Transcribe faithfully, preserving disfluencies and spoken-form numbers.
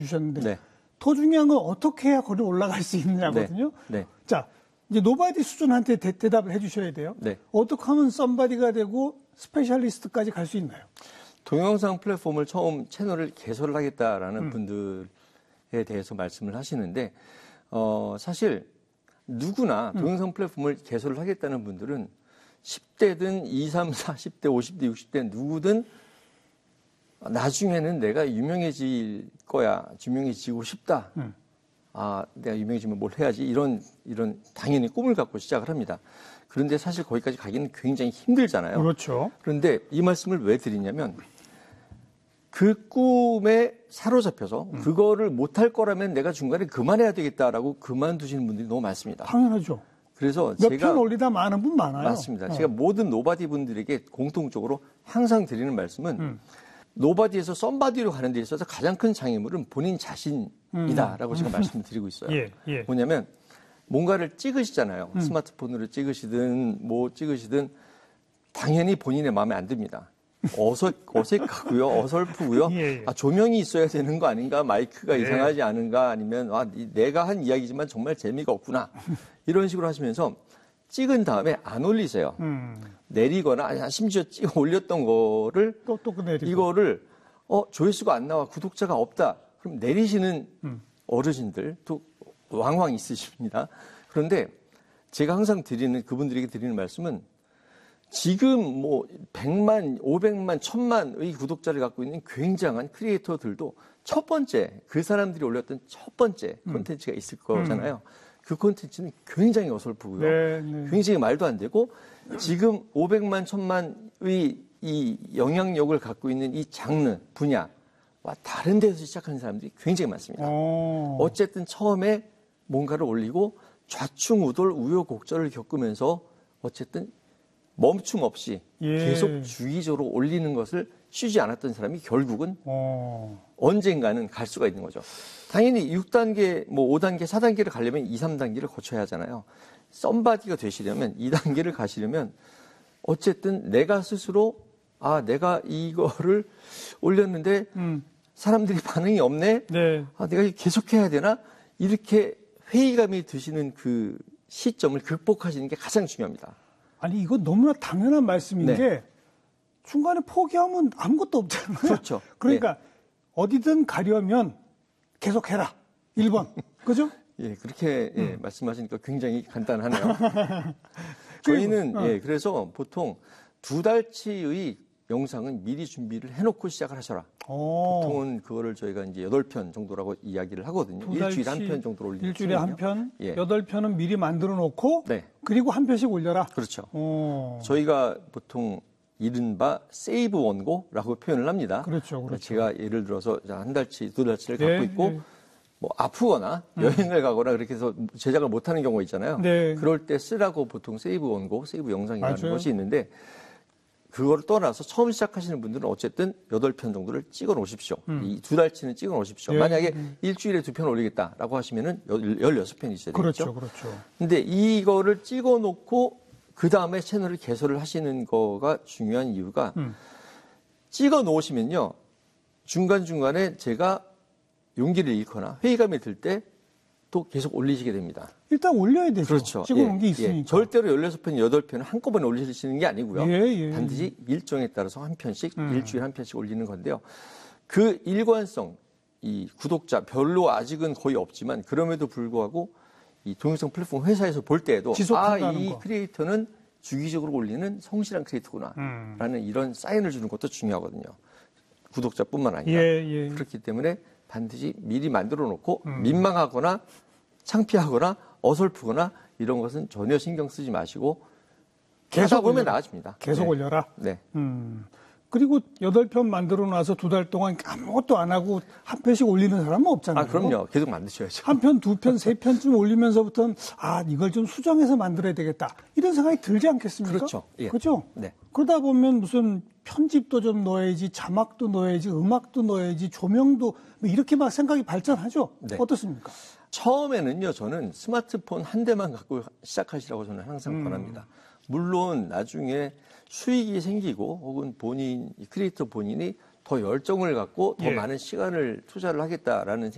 주셨는데 네. 더 중요한 건 어떻게 해야 거기 올라갈 수 있느냐거든요. 네. 네. 자, 이제 노바디 수준한테 대, 대답을 해주셔야 돼요. 네. 어떻게 하면 썸바디가 되고 스페셜리스트까지 갈 수 있나요? 동영상 플랫폼을 처음 채널을 개설을 하겠다라는 음. 분들에 대해서 말씀을 하시는데 어, 사실 누구나 음. 동영상 플랫폼을 개설을 하겠다는 분들은 십 대든 이십, 사십 대, 오십 대, 육십 대 누구든 나중에는 내가 유명해질 거야. 유명해지고 싶다. 음. 아, 내가 유명해지면 뭘 해야지. 이런, 이런 당연히 꿈을 갖고 시작을 합니다. 그런데 사실 거기까지 가기는 굉장히 힘들잖아요. 그렇죠. 그런데 이 말씀을 왜 드리냐면 그 꿈에 사로잡혀서 음. 그거를 못할 거라면 내가 중간에 그만해야 되겠다라고 그만두시는 분들이 너무 많습니다. 당연하죠. 그래서 몇 제가 편 올리다 많은 분 많아요. 맞습니다. 어. 제가 모든 노바디 분들에게 공통적으로 항상 드리는 말씀은 음. 노바디에서 썸바디로 가는 데 있어서 가장 큰 장애물은 본인 자신이다라고 음. 제가 말씀을 드리고 있어요. 예, 예. 뭐냐면 뭔가를 찍으시잖아요. 음. 스마트폰으로 찍으시든 뭐 찍으시든 당연히 본인의 마음에 안 듭니다. 어색, 어색하고요. 어설프고요. 예, 예. 아, 조명이 있어야 되는 거 아닌가? 마이크가 예. 이상하지 않은가? 아니면 아, 내가 한 이야기지만 정말 재미가 없구나. 이런 식으로 하시면서 찍은 다음에 안 올리세요. 음. 내리거나 아니, 심지어 찍어 올렸던 거를 또, 또 내리고. 이거를 어, 조회수가 안 나와 구독자가 없다. 그럼 내리시는 음. 어르신들도 왕왕 있으십니다. 그런데 제가 항상 드리는 그분들에게 드리는 말씀은 지금 뭐 백만, 오백만, 천만의 구독자를 갖고 있는 굉장한 크리에이터들도 첫 번째 그 사람들이 올렸던 첫 번째 콘텐츠가 있을 거잖아요. 음. 그 콘텐츠는 굉장히 어설프고요. 네, 네. 굉장히 말도 안 되고 지금 오백만, 천만의 이 영향력을 갖고 있는 이 장르, 분야와 다른 데서 시작하는 사람들이 굉장히 많습니다. 오. 어쨌든 처음에 뭔가를 올리고 좌충우돌 우여곡절을 겪으면서 어쨌든 멈춤 없이 예. 계속 주기적으로 올리는 것을 쉬지 않았던 사람이 결국은 오. 언젠가는 갈 수가 있는 거죠. 당연히 육 단계, 뭐 오 단계, 사 단계를 가려면 이, 삼 단계를 거쳐야 하잖아요. 썸바디가 되시려면 이 단계를 가시려면 어쨌든 내가 스스로 아, 내가 이거를 올렸는데 음. 사람들이 반응이 없네? 네. 아, 내가 계속해야 되나? 이렇게 회의감이 드시는 그 시점을 극복하시는 게 가장 중요합니다. 아니, 이거 너무나 당연한 말씀인 네. 게 중간에 포기하면 아무것도 없잖아요. 그렇죠. 그러니까 어디든 가려면 계속해라. 일 번. 그죠? 예, 그렇게 예, 음. 말씀하시니까 굉장히 간단하네요. 저희는 어. 예, 그래서 보통 두 달치의 영상은 미리 준비를 해놓고 시작을 하셔라. 오. 보통은 그거를 저희가 이제 여덟 편 정도라고 이야기를 하거든요. 두 일주일에 한 달치, 편 정도로 올리는 일주일에 한 편, 예. 여덟 편은 미리 만들어 놓고 네. 그리고 한 편씩 올려라. 그렇죠. 오. 저희가 보통 이른바 세이브 원고라고 표현을 합니다. 그렇죠, 그렇죠. 제가 예를 들어서 한 달치, 두 달치를 네, 갖고 있고 네. 뭐 아프거나 여행을 가거나 그렇게 해서 제작을 못하는 경우가 있잖아요. 네. 그럴 때 쓰라고 보통 세이브 원고, 세이브 영상이라는 맞아요. 것이 있는데 그거를 떠나서 처음 시작하시는 분들은 어쨌든 여덟 편 정도를 찍어 놓으십시오. 음. 이 두 달치는 찍어 놓으십시오. 네, 만약에 네. 일주일에 두 편 올리겠다라고 하시면은 열여섯 편이 있어야 되겠죠. 그렇죠, 그렇죠. 근데 이거를 찍어 놓고 그 다음에 채널을 개설을 하시는 거가 중요한 이유가 음. 찍어 놓으시면요. 중간중간에 제가 용기를 잃거나 회의감이 들 때 또 계속 올리시게 됩니다. 일단 올려야 되죠. 그렇죠. 찍어놓은 예, 게 예. 있으니까. 절대로 열여섯 편, 여덟 편을 한꺼번에 올리시는 게 아니고요. 예, 예. 반드시 일정에 따라서 한 편씩, 음. 일주일에 한 편씩 올리는 건데요. 그 일관성, 이 구독자 별로 아직은 거의 없지만 그럼에도 불구하고 이 동영상 플랫폼 회사에서 볼 때에도 아, 지속한다는 이 거. 크리에이터는 주기적으로 올리는 성실한 크리에이터구나 음. 라는 이런 사인을 주는 것도 중요하거든요. 구독자뿐만 아니라. 예, 예. 그렇기 때문에 반드시 미리 만들어 놓고 음. 민망하거나 창피하거나 어설프거나 이런 것은 전혀 신경 쓰지 마시고 계속 보면 올려라. 나아집니다. 계속 네. 올려라. 네. 음. 그리고 여덟 편 만들어 놔서 두 달 동안 아무것도 안 하고 한 편씩 올리는 사람은 없잖아요. 아, 그럼요. 계속 만드셔야죠. 한 편, 두 편, 세 편쯤 올리면서부터는 아, 이걸 좀 수정해서 만들어야 되겠다. 이런 생각이 들지 않겠습니까? 그렇죠. 예. 그렇죠? 네. 그러다 보면 무슨 편집도 좀 넣어야지, 자막도 넣어야지, 음악도 넣어야지, 조명도 뭐 이렇게 막 생각이 발전하죠? 네. 어떻습니까? 처음에는요, 저는 스마트폰 한 대만 갖고 시작하시라고 저는 항상 음. 권합니다. 물론 나중에 수익이 생기고 혹은 본인, 크리에이터 본인이 더 열정을 갖고 더 예. 많은 시간을 투자를 하겠다라는